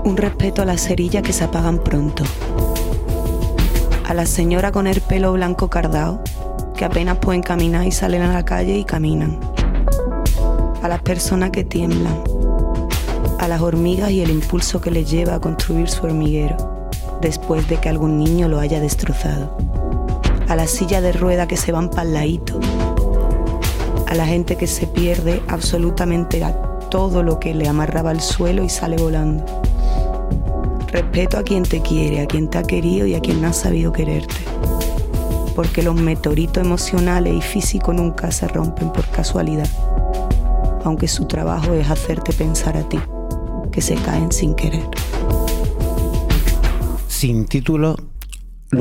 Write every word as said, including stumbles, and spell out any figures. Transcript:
Un respeto a las cerillas que se apagan pronto. A la señora con el pelo blanco cardao, que apenas pueden caminar y salen a la calle y caminan. A las personas que tiemblan. A las hormigas y el impulso que les lleva a construir su hormiguero, después de que algún niño lo haya destrozado. A la silla de rueda que se van pa'l laíto. A la gente que se pierde absolutamente a todo lo que le amarraba al suelo y sale volando. Respeto a quien te quiere, a quien te ha querido y a quien no ha sabido quererte. Porque los meteoritos emocionales y físicos nunca se rompen por casualidad. Aunque su trabajo es hacerte pensar a ti, que se caen sin querer. Sin título